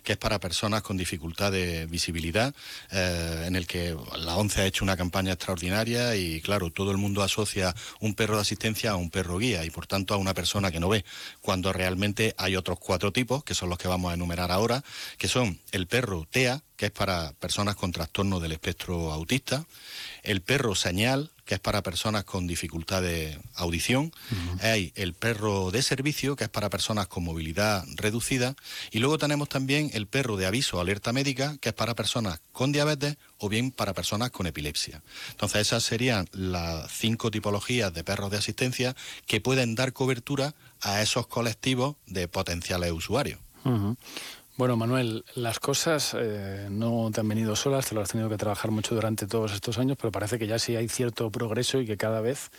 que es para personas con dificultad de visibilidad, en el que la ONCE ha hecho una campaña extraordinaria y, claro, todo el mundo asocia un perro de asistencia a un perro guía y, por tanto, a una persona que no ve, cuando realmente hay otros 4 tipos, que son los que vamos a enumerar ahora, que son el perro TEA, que es para personas con trastorno del espectro autista, el perro señal, que es para personas con dificultad de audición, hay el perro de servicio, que es para personas con movilidad reducida, y luego tenemos también el perro de aviso o alerta médica, que es para personas con diabetes o bien para personas con epilepsia. Entonces esas serían las 5 tipologías de perros de asistencia que pueden dar cobertura a esos colectivos de potenciales usuarios. Bueno, Manuel, las cosas no te han venido solas, te lo has tenido que trabajar mucho durante todos estos años, pero parece que ya sí hay cierto progreso y que cada vez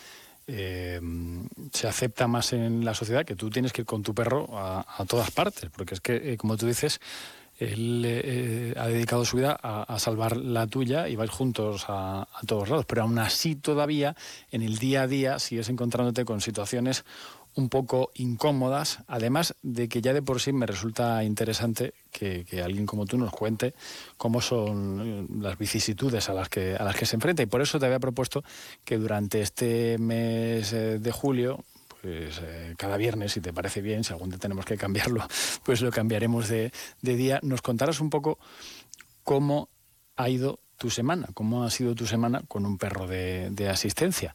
se acepta más en la sociedad que tú tienes que ir con tu perro a todas partes, porque es que, como tú dices, él ha dedicado su vida a salvar la tuya y vais juntos a todos lados, pero aún así todavía en el día a día sigues encontrándote con situaciones un poco incómodas, además de que ya de por sí me resulta interesante que alguien como tú nos cuente cómo son las vicisitudes a las que se enfrenta, y por eso te había propuesto que durante este mes de julio, pues cada viernes, si te parece bien, si algún día tenemos que cambiarlo, pues lo cambiaremos de día, nos contaras un poco cómo ha ido tu semana, cómo ha sido tu semana con un perro de asistencia.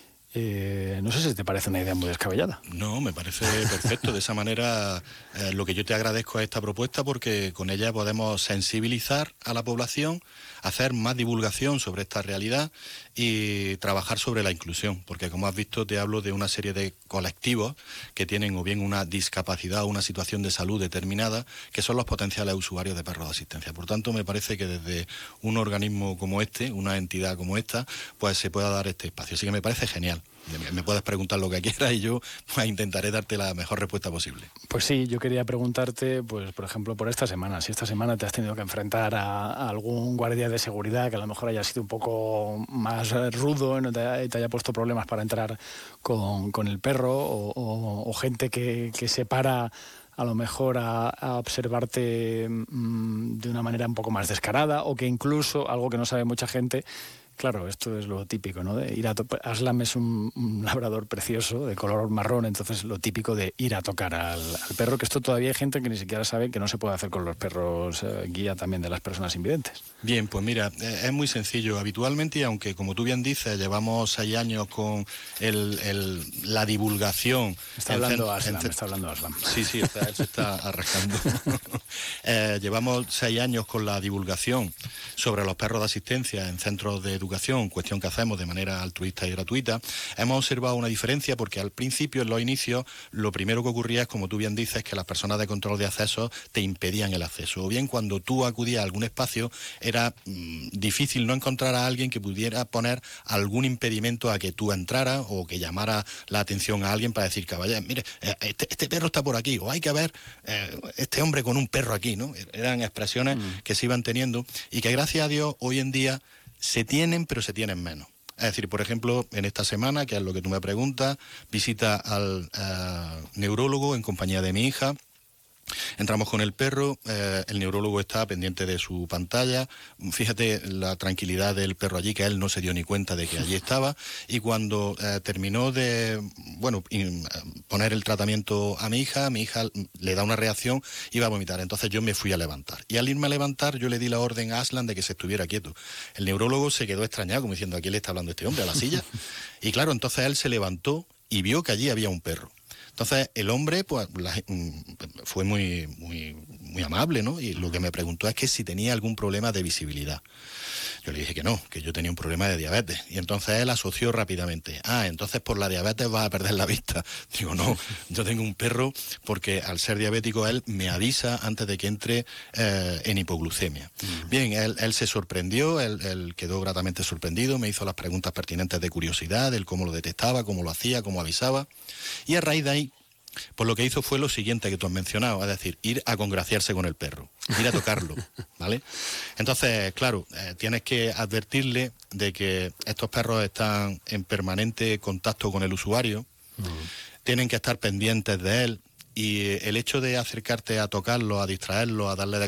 No sé si te parece una idea muy descabellada. No, me parece perfecto. De esa manera, lo que yo te agradezco es esta propuesta, porque con ella podemos sensibilizar a la población, hacer más divulgación sobre esta realidad y trabajar sobre la inclusión, porque como has visto te hablo de una serie de colectivos que tienen o bien una discapacidad o una situación de salud determinada, que son los potenciales usuarios de perros de asistencia. Por tanto, me parece que desde un organismo como este, una entidad como esta, pues se pueda dar este espacio. Así que me parece genial. Me puedes preguntar lo que quieras y yo pues, intentaré darte la mejor respuesta posible. Pues sí, yo quería preguntarte, pues por ejemplo, por esta semana. Si esta semana te has tenido que enfrentar a algún guardia de seguridad que a lo mejor haya sido un poco más rudo, no te haya puesto problemas para entrar con el perro, o gente que se para a lo mejor a observarte de una manera un poco más descarada, o que incluso, algo que no sabe mucha gente, claro, esto es lo típico, ¿no? De ir Aslam es un labrador precioso, de color marrón, entonces lo típico de ir a tocar al perro, que esto todavía hay gente que ni siquiera sabe que no se puede hacer con los perros guía también de las personas invidentes. Bien, pues mira, es muy sencillo. Habitualmente, y aunque como tú bien dices, llevamos 6 años con la divulgación... Está hablando Aslam. Sí, él se está arrastrando. Llevamos 6 años con la divulgación sobre los perros de asistencia en centros de educación, cuestión que hacemos de manera altruista y gratuita. Hemos observado una diferencia porque al principio, en los inicios, lo primero que ocurría es, como tú bien dices, que las personas de control de acceso te impedían el acceso. O bien cuando tú acudías a algún espacio era difícil no encontrar a alguien que pudiera poner algún impedimento a que tú entraras o que llamara la atención a alguien para decir, caballero, mire, este perro está por aquí, o hay que ver este hombre con un perro aquí, ¿no? Eran expresiones que se iban teniendo y que gracias a Dios hoy en día se tienen, pero se tienen menos. Es decir, por ejemplo, en esta semana, que es lo que tú me preguntas, visita al neurólogo en compañía de mi hija. Entramos con el perro, el neurólogo está pendiente de su pantalla. Fíjate la tranquilidad del perro allí, que él no se dio ni cuenta de que allí estaba, y cuando terminó de poner el tratamiento a mi hija le da una reacción y va a vomitar. Entonces yo me fui a levantar, y al irme a levantar yo le di la orden a Aslan de que se estuviera quieto. El neurólogo se quedó extrañado, como diciendo, ¿a quién le está hablando este hombre? ¿A la silla? Y claro, entonces él se levantó y vio que allí había un perro. Entonces el hombre pues fue muy amable, ¿no? Y lo que me preguntó es que si tenía algún problema de visibilidad. Yo le dije que no, que yo tenía un problema de diabetes. Y entonces él asoció rápidamente, entonces por la diabetes vas a perder la vista. Digo, no, yo tengo un perro porque al ser diabético él me avisa antes de que entre en hipoglucemia. Bien, él se sorprendió, él quedó gratamente sorprendido, me hizo las preguntas pertinentes de curiosidad, del cómo lo detectaba, cómo lo hacía, cómo avisaba. Y a raíz de ahí, pues lo que hizo fue lo siguiente que tú has mencionado, es decir, ir a congraciarse con el perro, ir a tocarlo, ¿vale? Entonces, claro, tienes que advertirle de que estos perros están en permanente contacto con el usuario, tienen que estar pendientes de él, y el hecho de acercarte a tocarlo, a distraerlo, a darle de